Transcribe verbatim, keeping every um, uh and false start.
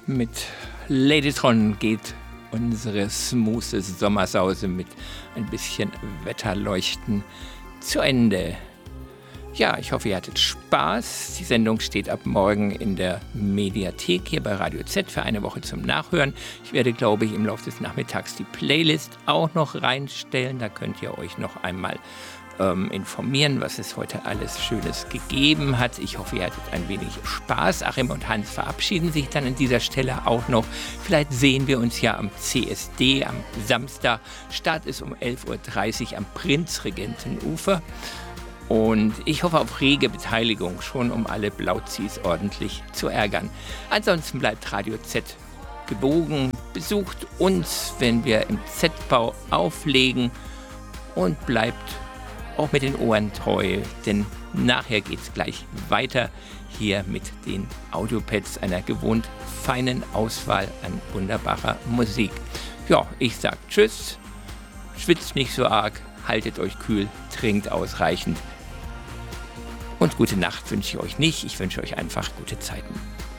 Mit Ladytron geht unsere smooth Sommersause mit ein bisschen Wetterleuchten zu Ende. Ja, ich hoffe, ihr hattet Spaß. Die Sendung steht ab morgen in der Mediathek hier bei Radio Z für eine Woche zum Nachhören. Ich werde, glaube ich, im Laufe des Nachmittags die Playlist auch noch reinstellen. Da könnt ihr euch noch einmal ähm, informieren, was es heute alles Schönes gegeben hat. Ich hoffe, ihr hattet ein wenig Spaß. Achim und Hans verabschieden sich dann an dieser Stelle auch noch. Vielleicht sehen wir uns ja am C S D am Samstag. Start ist um elf Uhr dreißig am Prinzregentenufer. Und ich hoffe auf rege Beteiligung, schon um alle Blauzis ordentlich zu ärgern. Ansonsten bleibt Radio Z gewogen, besucht uns, wenn wir im Z-Bau auflegen und bleibt auch mit den Ohren treu, denn nachher geht's gleich weiter hier mit den Audiopads, einer gewohnt feinen Auswahl an wunderbarer Musik. Ja, ich sag Tschüss, schwitzt nicht so arg, haltet euch kühl, trinkt ausreichend. Und gute Nacht wünsche ich euch nicht, ich wünsche euch einfach gute Zeiten.